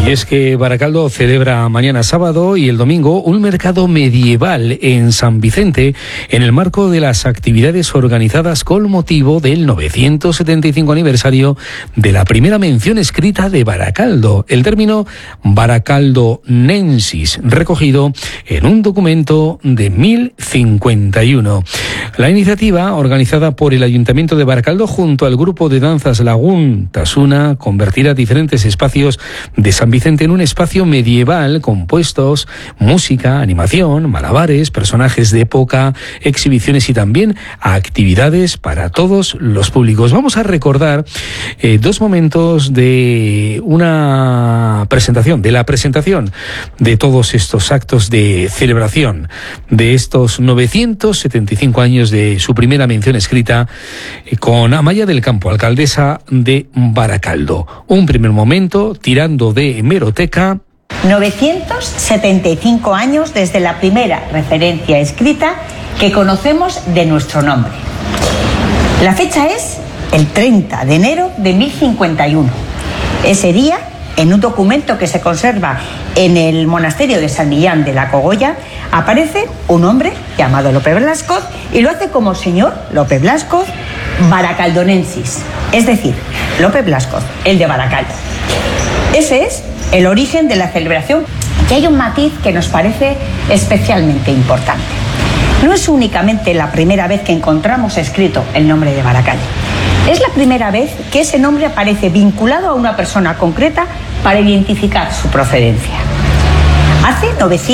Y es que Baracaldo celebra mañana sábado y el domingo un mercado medieval en San Vicente en el marco de las actividades organizadas con motivo del 975 aniversario de la primera mención escrita de Baracaldo, el término baracaldonensis, recogido en un documento de 1051. La iniciativa, organizada por el Ayuntamiento de Baracaldo junto al grupo de danzas Lagún Tasuna, convertirá diferentes espacios de San Vicente en un espacio medieval con puestos, música, animación, malabares, personajes de época, exhibiciones y también actividades para todos los públicos. Vamos a recordar dos momentos de una presentación, de la presentación de todos estos actos de celebración de estos 975 años de su primera mención escrita con Amaya del Campo, alcaldesa de Baracaldo. Un primer momento tirando de hemeroteca. 975 años desde la primera referencia escrita que conocemos de nuestro nombre. La fecha es el 30 de enero de 1051. Ese día, en un documento que se conserva en el monasterio de San Millán de la Cogolla, aparece un hombre llamado Lope Blascoz y lo hace como señor Lope Blascoz baracaldonensis, es decir, Lope Blascoz, el de Baracaldo. Ese es el origen de la celebración. Y hay un matiz que nos parece especialmente importante. No es únicamente la primera vez que encontramos escrito el nombre de Baracaldo. Es la primera vez que ese nombre aparece vinculado a una persona concreta para identificar su procedencia. Hace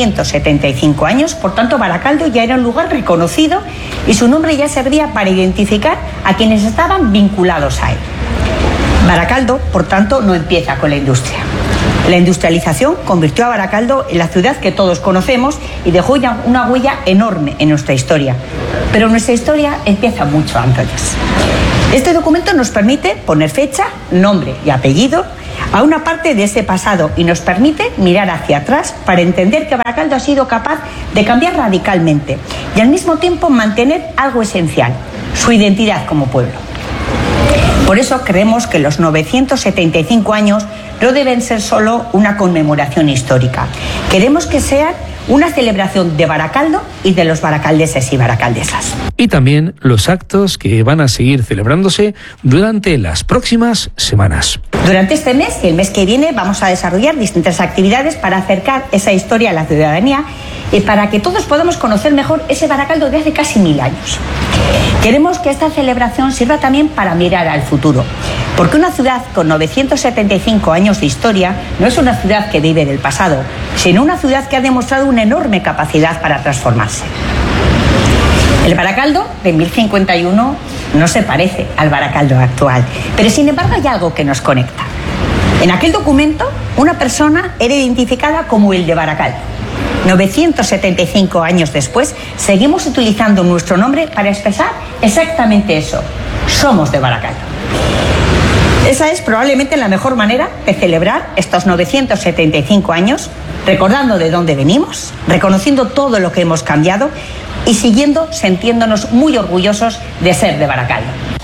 975 años, por tanto, Baracaldo ya era un lugar reconocido y su nombre ya servía para identificar a quienes estaban vinculados a él. Baracaldo, por tanto, no empieza con la industria. La industrialización convirtió a Baracaldo en la ciudad que todos conocemos y dejó ya una huella enorme en nuestra historia. Pero nuestra historia empieza mucho antes. Este documento nos permite poner fecha, nombre y apellido a una parte de ese pasado y nos permite mirar hacia atrás para entender que Baracaldo ha sido capaz de cambiar radicalmente y al mismo tiempo mantener algo esencial, su identidad como pueblo. Por eso creemos que los 975 años no deben ser solo una conmemoración histórica. Queremos que sean una celebración de Baracaldo y de los baracaldeses y baracaldesas. Y también los actos que van a seguir celebrándose durante las próximas semanas. Durante este mes y el mes que viene vamos a desarrollar distintas actividades para acercar esa historia a la ciudadanía y para que todos podamos conocer mejor ese Baracaldo de hace casi 1000 años. Queremos que esta celebración sirva también para mirar al futuro, porque una ciudad con 975 años de historia no es una ciudad que vive del pasado, sino una ciudad que ha demostrado una enorme capacidad para transformarse. El Baracaldo de 1051 no se parece al Baracaldo actual, pero sin embargo hay algo que nos conecta. En aquel documento, una persona era identificada como el de Baracaldo. 975 años después, seguimos utilizando nuestro nombre para expresar exactamente eso. Somos de Baracaldo. Esa es probablemente la mejor manera de celebrar estos 975 años, recordando de dónde venimos, reconociendo todo lo que hemos cambiado y sintiéndonos muy orgullosos de ser de Baracaldo.